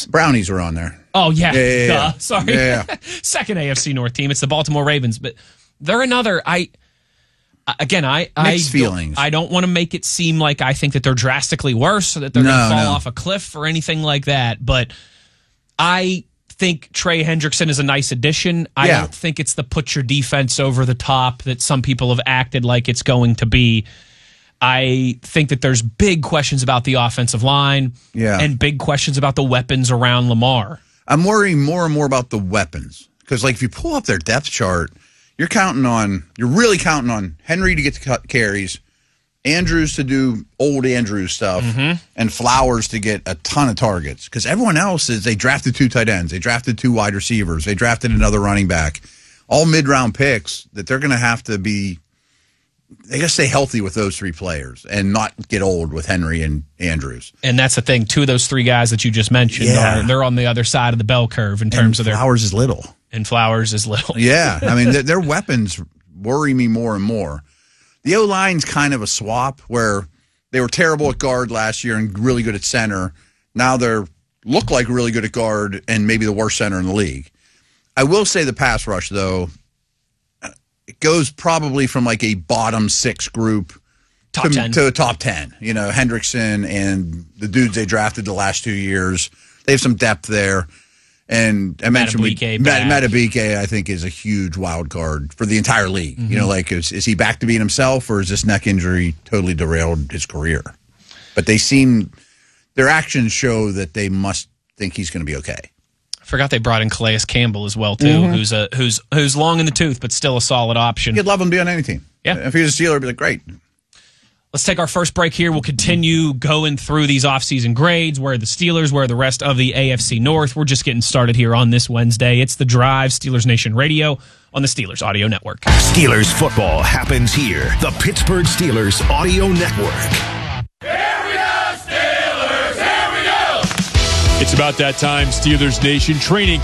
Brownies are on there. Oh, yeah. Yeah. Sorry. Yeah. Second AFC North team. It's the Baltimore Ravens. But they're another. Mixed feelings. I don't want to make it seem like I think that they're drastically worse or that they're going to fall off a cliff or anything like that. But I think Trey Hendrickson is a nice addition. I don't think it's the put your defense over the top that some people have acted like it's going to be. I think that there's big questions about the offensive line and big questions about the weapons around Lamar. I'm worrying more and more about the weapons because, like, if you pull up their depth chart, you're really counting on Henry to get to carries, Andrews to do old Andrews stuff, and Flowers to get a ton of targets. Because everyone else they drafted 2 tight ends, they drafted 2 wide receivers, they drafted another running back, all mid-round picks that they're going to have to be. They got to stay healthy with those 3 players and not get old with Henry and Andrews. And that's the thing. 2 of those 3 guys that you just mentioned they're on the other side of the bell curve in terms of their Flowers is little. And Flowers is little. Yeah. I mean, their weapons worry me more and more. The O-line's kind of a swap where they were terrible at guard last year and really good at center. Now they look like really good at guard and maybe the worst center in the league. I will say the pass rush, though, it goes probably from like a bottom 6 group to a top 10. You know, Hendrickson and the dudes they drafted the last 2 years. They have some depth there. And I mentioned Matabike, I think, is a huge wild card for the entire league. You know, like, is he back to being himself, or is this neck injury totally derailed his career? But their actions show that they must think he's going to be okay. I forgot they brought in Calais Campbell as well, too, who's long in the tooth, but still a solid option. You'd love him to be on any team. Yeah. If he was a Steeler, I'd be like, great. Let's take our first break here. We'll continue going through these offseason grades, where the Steelers, where the rest of the AFC North. We're just getting started here on this Wednesday. It's The Drive, Steelers Nation Radio on the Steelers Audio Network. Steelers football happens here. The Pittsburgh Steelers Audio Network. Here we go, Steelers! Here we go! It's about that time, Steelers Nation. Training